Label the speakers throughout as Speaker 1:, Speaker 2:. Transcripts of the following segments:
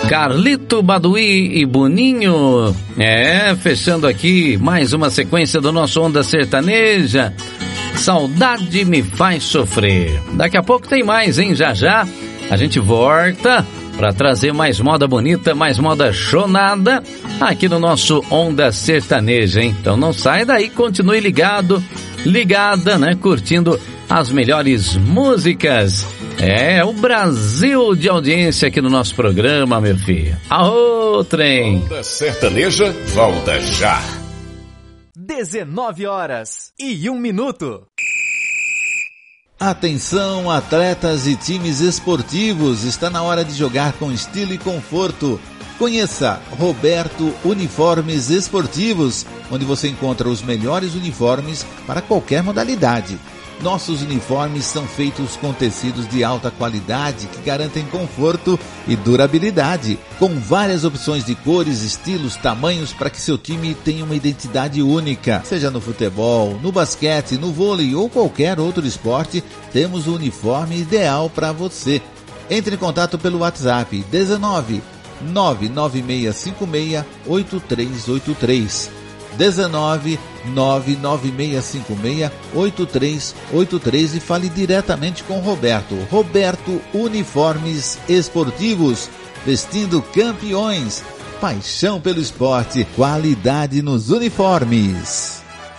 Speaker 1: Carlito Baduí e Boninho. Fechando aqui mais uma sequência do nosso Onda Sertaneja. Saudade me faz sofrer. Daqui a pouco tem mais, hein? Já já a gente volta para trazer mais moda bonita, mais moda chonada aqui no nosso Onda Sertaneja, hein? Então não sai daí, continue ligado, ligada, né? Curtindo as melhores músicas. O Brasil de audiência aqui no nosso programa, meu filho. Aô, trem!
Speaker 2: Onda Sertaneja volta já.
Speaker 3: 19h01.
Speaker 4: Atenção, atletas e times esportivos, está na hora de jogar com estilo e conforto. Conheça Roberto Uniformes Esportivos, onde você encontra os melhores uniformes para qualquer modalidade. Nossos uniformes são feitos com tecidos de alta qualidade que garantem conforto e durabilidade, com várias opções de cores, estilos, tamanhos para que seu time tenha uma identidade única. Seja no futebol, no basquete, no vôlei ou qualquer outro esporte, temos o uniforme ideal para você. Entre em contato pelo WhatsApp 19 99656 8383. 19 99656 8383 e fale diretamente com Roberto. Roberto Uniformes Esportivos, vestindo campeões. Paixão pelo esporte, qualidade nos uniformes.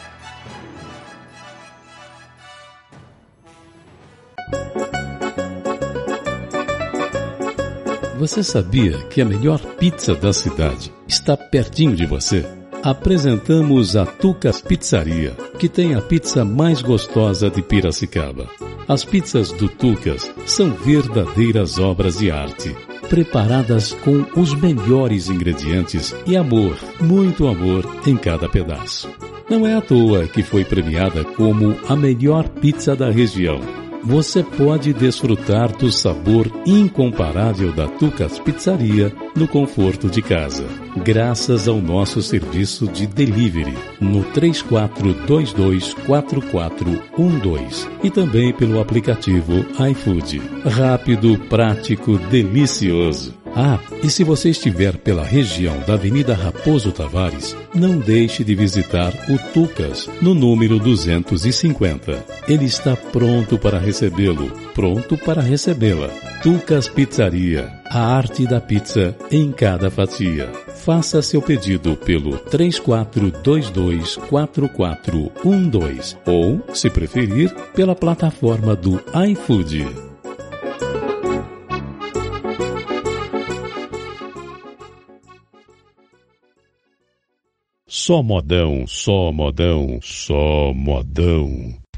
Speaker 5: Você sabia que a melhor pizza da cidade está pertinho de você? Apresentamos a Tucas Pizzaria, que tem a pizza mais gostosa de Piracicaba. As pizzas do Tucas são verdadeiras obras de arte, preparadas com os melhores ingredientes e amor, muito amor em cada pedaço. Não é à toa que foi premiada como a melhor pizza da região. Você pode desfrutar do sabor incomparável da Tucas Pizzaria no conforto de casa, graças ao nosso serviço de delivery no 34224412 e também pelo aplicativo iFood. Rápido, prático, delicioso. E se você estiver pela região da Avenida Raposo Tavares, não deixe de visitar o Tucas, no número 250. Ele está pronto para recebê-lo, pronto para recebê-la. Tucas Pizzaria, a arte da pizza em cada fatia. Faça seu pedido pelo 34224412 ou, se preferir, pela plataforma do iFood. Só modão, só modão, só modão.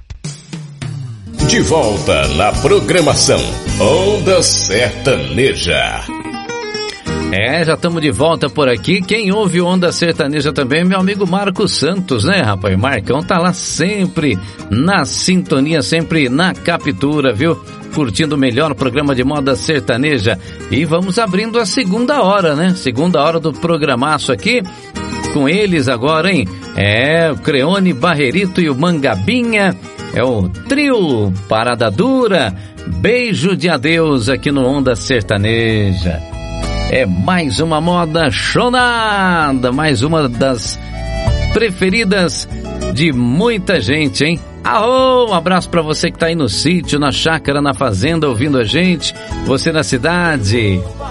Speaker 2: De volta na programação Onda Sertaneja.
Speaker 1: Já estamos de volta por aqui. Quem ouve Onda Sertaneja também é meu amigo Marcos Santos, né, rapaz? Marcão tá lá sempre na sintonia, sempre na captura, viu? Curtindo o melhor programa de moda sertaneja. E vamos abrindo a segunda hora, né? Segunda hora do programaço aqui. Com eles agora, hein? O Creone, Barrerito e o Mangabinha. É o trio Parada Dura. Beijo de adeus aqui no Onda Sertaneja. É mais uma moda chonada, mais uma das preferidas de muita gente, hein? Um abraço pra você que tá aí no sítio, na chácara, na fazenda, ouvindo a gente. Você na cidade.